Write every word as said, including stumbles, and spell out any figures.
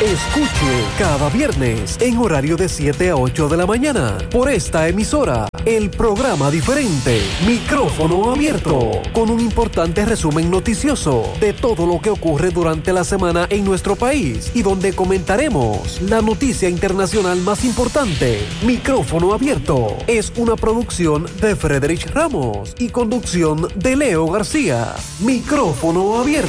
Escuche cada viernes en horario de siete a ocho de la mañana por esta emisora el programa diferente, Micrófono Abierto, con un importante resumen noticioso de todo lo que ocurre durante la semana en nuestro país y donde comentaremos la noticia internacional más importante. Micrófono Abierto es una producción de Frederich Ramos y conducción de Leo García. Micrófono Abierto.